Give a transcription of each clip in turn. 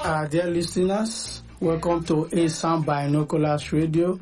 Dear listeners, welcome to ASAM Binoculars Radio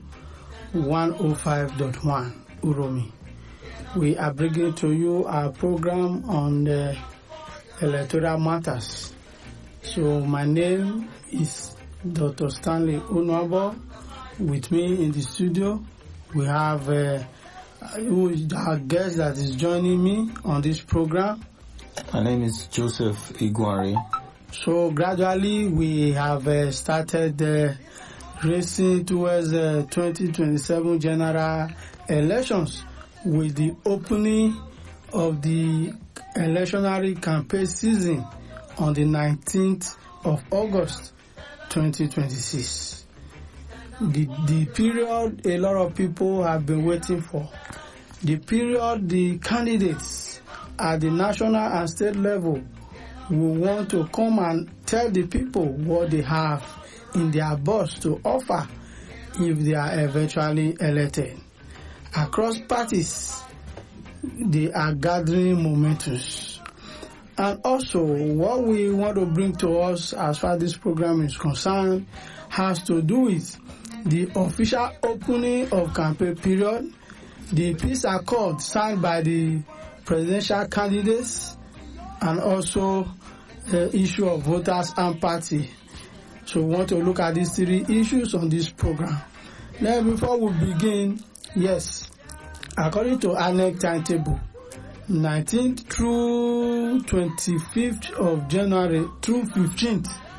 105.1 Uromi. We are bringing to you our program on the electoral matters. So my name is Dr. Stanley Unwabo. With me in the studio, we have our guest that is joining me on this program. My name is Joseph Iguari. So gradually we have started racing towards the 2027 general elections with the opening of the electionary campaign season on the 19th of August 2026. The period a lot of people have been waiting for. The period the candidates at the national and state level will want to come and tell the people what they have in their box to offer if they are eventually elected. Across parties, they are gathering momentum. And also, what we want to bring to us as far as this program is concerned has to do with the official opening of campaign period, the peace accord signed by the presidential candidates, and also the issue of voters and party. So we want to look at these three issues on this program. Now, before we begin, yes, according to INEC timetable, 19th through 25th of January through 15th